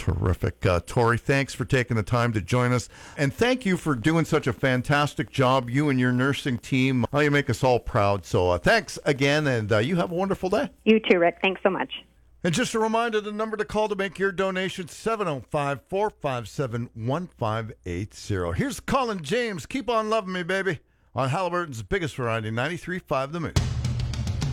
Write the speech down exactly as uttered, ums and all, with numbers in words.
Terrific. Uh, Tori, thanks for taking the time to join us. And thank you for doing such a fantastic job, you and your nursing team. Oh, you make us all proud. So uh, thanks again, and uh, you have a wonderful day. You too, Rick. Thanks so much. And just a reminder, the number to call to make your donation, seven oh five, four five seven, one five eight zero. Here's Colin James. Keep on loving me, baby, on Halliburton's biggest variety, ninety-three point five The Moose.